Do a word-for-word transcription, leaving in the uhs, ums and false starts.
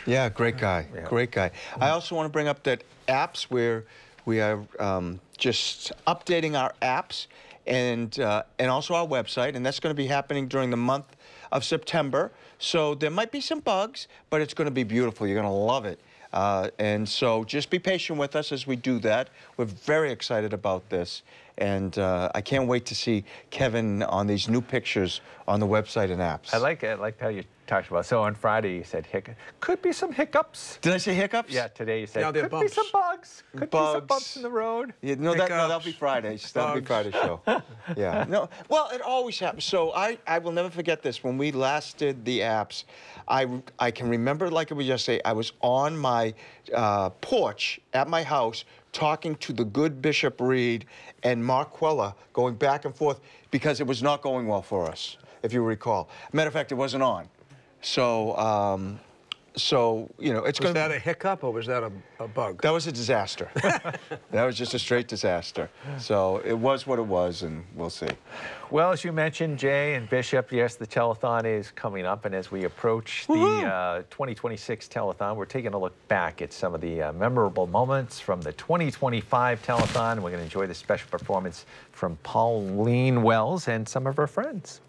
Yeah, great guy, Yeah. great guy. I also want to bring up that apps where we are um, just updating our apps and uh, and also our website, and that's going to be happening during the month of September. So there might be some bugs, but it's going to be beautiful. You're going to love it. Uh, and so just be patient with us as we do that. We're very excited about this. And uh, I can't wait to see Kevin on these new pictures on the website and apps. I like it. I like how you talked about. So on Friday you said hic could be some hiccups. Did I say hiccups? Yeah. Today you said No, they're could bumps. be some bugs. Could Bugs. be some bumps in the road. Yeah, no, that, no, that'll be Hiccups. Friday. That'll be Bugs. Friday show. Yeah. No. Well, it always happens. So I, I will never forget this. When we last did the apps, I, I can remember like it was yesterday. I was on my uh, porch at my house talking to the good Bishop Reed and Mark Quella, going back and forth because it was not going well for us, if you recall. Matter of fact, it wasn't on. So, um, so you know, it's Was going to that a hiccup or was that a, a bug? That was a disaster. That was just a straight disaster. So it was what it was, and we'll see. Well, as you mentioned, Jay and Bishop, yes, the telethon is coming up, and as we approach the uh, twenty twenty-six telethon, we're taking a look back at some of the uh, memorable moments from the twenty twenty-five telethon. We're going to enjoy the special performance from Pauline Wells and some of her friends.